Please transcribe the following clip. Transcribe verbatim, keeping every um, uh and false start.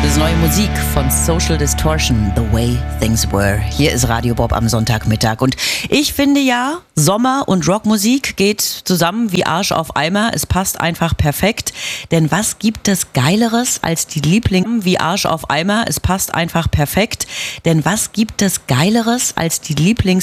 Neue Musik von Social Distortion, The Way Things Were. Hier ist Radio Bob am Sonntagmittag. Und ich finde ja, Sommer und Rockmusik geht zusammen wie Arsch auf Eimer. Es passt einfach perfekt. Denn was gibt es Geileres als die Liebling wie Arsch auf Eimer? Es passt einfach perfekt. Denn was gibt es Geileres als die Lieblings